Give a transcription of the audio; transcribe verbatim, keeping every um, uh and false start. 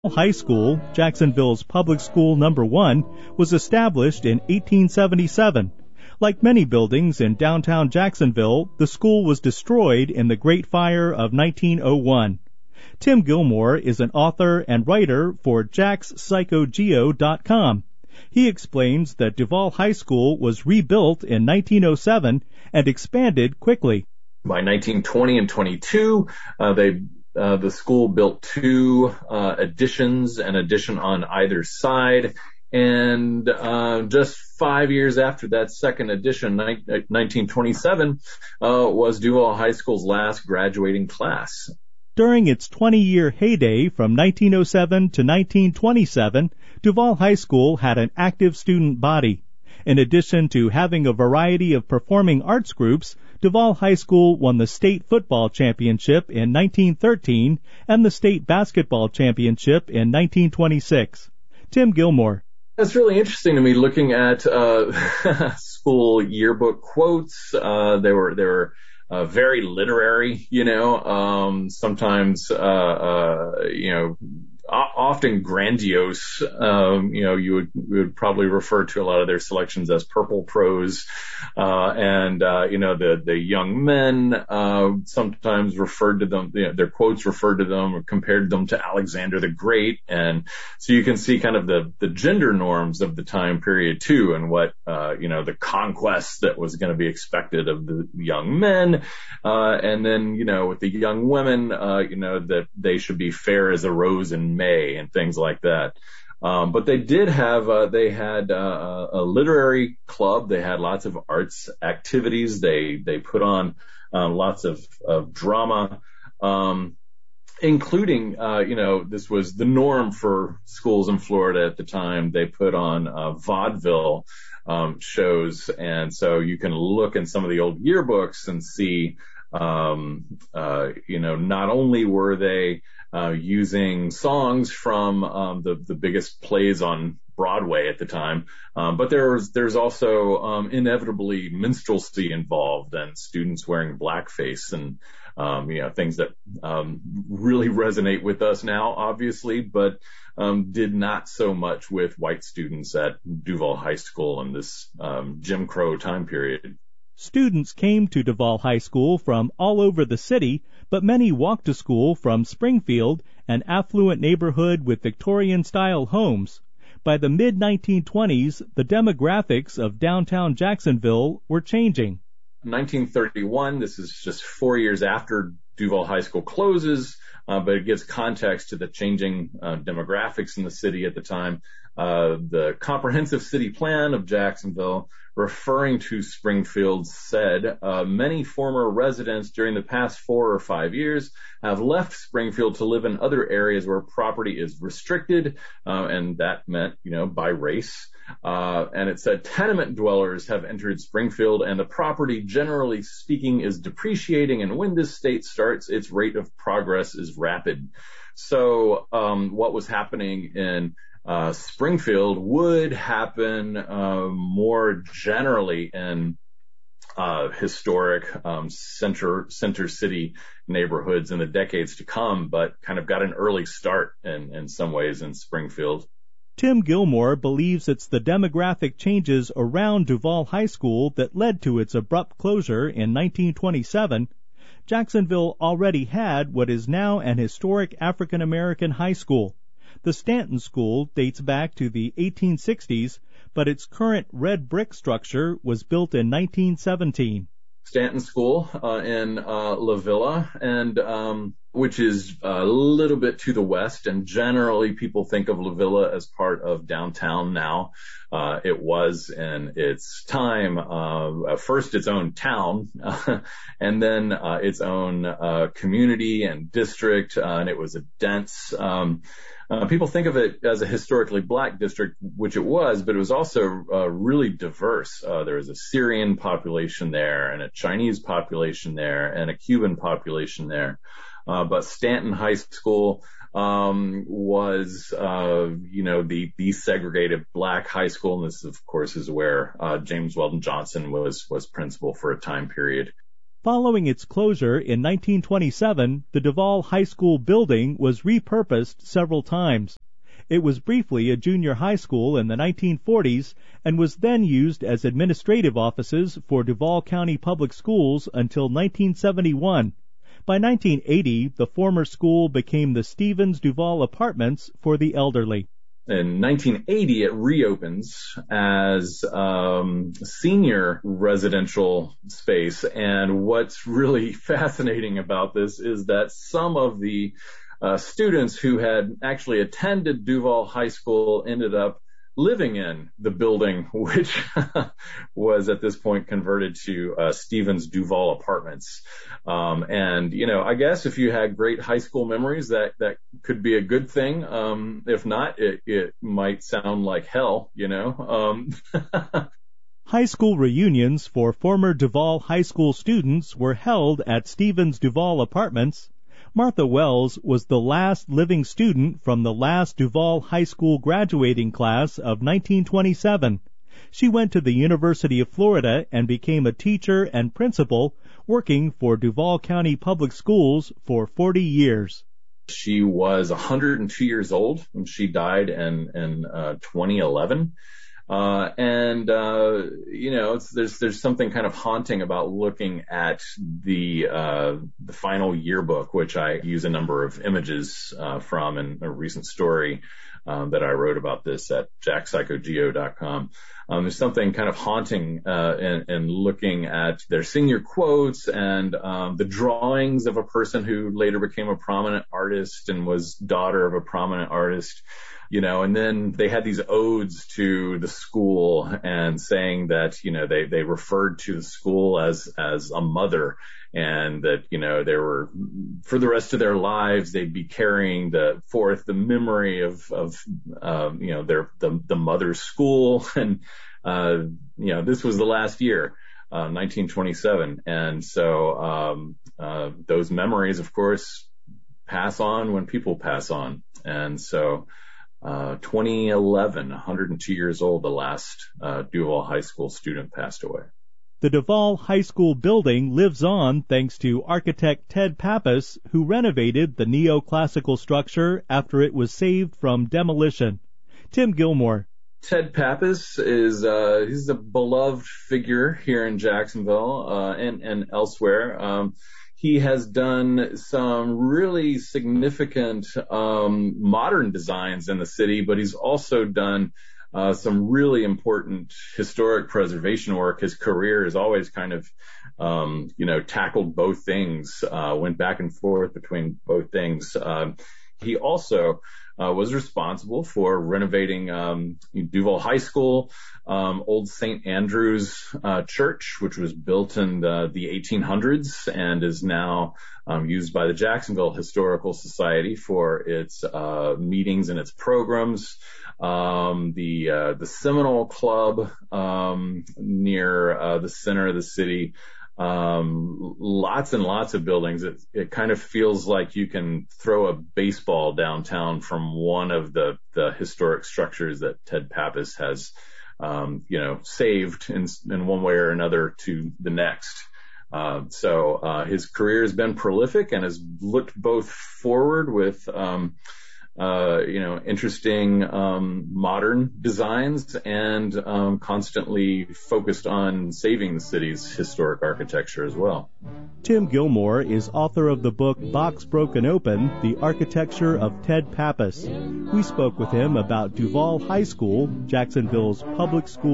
High School, Jacksonville's public school number one, was established in eighteen seventy-seven. Like many buildings in downtown Jacksonville, the school was destroyed in the Great Fire of nineteen oh one. Tim Gilmore is an author and writer for Jax Psycho Geo dot com. He explains that Duval High School was rebuilt in nineteen oh seven and expanded quickly. By nineteen twenty and twenty-two, uh, they Uh, the school built two uh, additions, an addition on either side, and uh, just five years after that second addition, ni- nineteen twenty-seven, uh, was Duval High School's last graduating class. During its twenty-year heyday from nineteen oh seven to nineteen twenty-seven, Duval High School had an active student body. In addition to having a variety of performing arts groups, Duval High School won the state football championship in nineteen thirteen and the state basketball championship in nineteen twenty-six. Tim Gilmore. It's really interesting to me looking at uh, school yearbook quotes. Uh, they were they were uh, very literary, you know. Um, sometimes, uh, uh, you know. Often grandiose. Um, you know, you would, you would probably refer to a lot of their selections as purple prose. Uh, and, uh, you know, the, the young men, uh, sometimes referred to them, you know, their quotes referred to them or compared them to Alexander the Great. And so you can see kind of the, the gender norms of the time period too, and what, uh, you know, the conquest that was going to be expected of the young men. Uh, and then, you know, with the young women, uh, you know, that they should be fair as a rose in May and things like that. Um, but they did have, uh, they had, uh, a literary club. They had lots of arts activities. They, they put on, uh, lots of, of drama, um, including, uh, you know, this was the norm for schools in Florida at the time. They put on, uh, vaudeville, um, shows. And so you can look in some of the old yearbooks and see, um, uh, you know, not only were they, Uh, using songs from um, the the biggest plays on Broadway at the time, um, but there's there's also um, inevitably minstrelsy involved and students wearing blackface and um, you know things that um, really resonate with us now, obviously, but um, did not so much with white students at Duval High School in this um, Jim Crow time period. Students came to Duval High School from all over the city, but many walked to school from Springfield, an affluent neighborhood with Victorian-style homes. By the mid nineteen twenties, the demographics of downtown Jacksonville were changing. nineteen thirty-one, this is just four years after Duval High School closes, uh, but it gives context to the changing uh, demographics in the city at the time. Uh, the comprehensive city plan of Jacksonville, referring to Springfield, said uh, many former residents during the past four or five years have left Springfield to live in other areas where property is restricted, uh, and that meant, you know, by race. Uh, and it said tenement dwellers have entered Springfield, and the property, generally speaking, is depreciating, and when this state starts, its rate of progress is rapid. So um, what was happening in Uh, Springfield would happen uh, more generally in uh, historic um, center center city neighborhoods in the decades to come, but kind of got an early start in, in some ways in Springfield. Tim Gilmore believes it's the demographic changes around Duval High School that led to its abrupt closure in nineteen twenty-seven. Jacksonville already had what is now an historic African American high school. The Stanton School dates back to the eighteen sixties, but its current red brick structure was built in nineteen seventeen. Stanton School uh, in uh, La Villa, and um, which is a little bit to the west, and generally people think of La Villa as part of downtown now. Uh, it was in its time, uh, first its own town, uh, and then uh, its own uh, community and district, uh, and it was a dense, um, uh, people think of it as a historically black district, which it was, but it was also uh, really diverse. Uh, there was a Syrian population there, and a Chinese population there, and a Cuban population there. Uh, but Stanton High School um, was, uh, you know, the desegregated black high school. And this, of course, is where uh, James Weldon Johnson was was principal for a time period. Following its closure in nineteen twenty-seven, the Duval High School building was repurposed several times. It was briefly a junior high school in the nineteen forties and was then used as administrative offices for Duval County Public Schools until nineteen seventy-one. By nineteen eighty, the former school became the Stevens Duval Apartments for the elderly. In nineteen eighty, it reopens as um, senior residential space. And what's really fascinating about this is that some of the uh, students who had actually attended Duval High School ended up living in the building, which was at this point converted to uh, Stevens Duval Apartments. Um, and, you know, I guess if you had great high school memories, that, that could be a good thing. Um, if not, it, it might sound like hell, you know. Um, High school reunions for former Duval High School students were held at Stevens Duval Apartments. Martha Wells was the last living student from the last Duval High School graduating class of nineteen twenty-seven. She went to the University of Florida and became a teacher and principal, working for Duval County Public Schools for forty years. She was one hundred two years old when she died in, in uh, twenty eleven. Uh, and, uh, you know, it's, there's, there's something kind of haunting about looking at the, uh, the final yearbook, which I use a number of images, uh, from in a recent story, um, that I wrote about this at jack psycho geo dot com. Um, there's something kind of haunting, uh, in, in looking at their senior quotes and, um, the drawings of a person who later became a prominent artist and was daughter of a prominent artist. You know, and then they had these odes to the school and saying that, you know, they, they referred to the school as, as a mother, and that, you know, they were, for the rest of their lives, they'd be carrying the forth the memory of, of, um, you know, their, the, the mother's school. And, uh, you know, this was the last year, uh, nineteen twenty-seven. And so, um, uh, those memories, of course, pass on when people pass on. And so, Uh, twenty eleven, one hundred two years old, the last uh, Duval High School student passed away. The Duval High School building lives on thanks to architect Ted Pappas, who renovated the neoclassical structure after it was saved from demolition. Tim Gilmore. Ted Pappas is uh, he's a beloved figure here in Jacksonville uh, and, and elsewhere. Um, He has done some really significant um, modern designs in the city, but he's also done uh, some really important historic preservation work. His career has always kind of, um, you know, tackled both things, uh, went back and forth between both things. Um, he also uh, was responsible for renovating um, Duval High School, um, Old Saint Andrew's uh, Church, which was built in the, the eighteen hundreds and is now um, used by the Jacksonville Historical Society for its uh, meetings and its programs. Um, the uh, the Seminole Club um, near uh, the center of the city. Um, lots and lots of buildings. It, it kind of feels like you can throw a baseball downtown from one of the, the historic structures that Ted Pappas has, um, you know, saved in, in one way or another to the next. Uh, so, uh, his career has been prolific and has looked both forward with, um, uh, you know, interesting, um, modern designs and, um, constantly focused on saving the city's historic architecture as well. Tim Gilmore is author of the book Box Broken Open, The Architecture of Ted Pappas. We spoke with him about Duval High School, Jacksonville's public school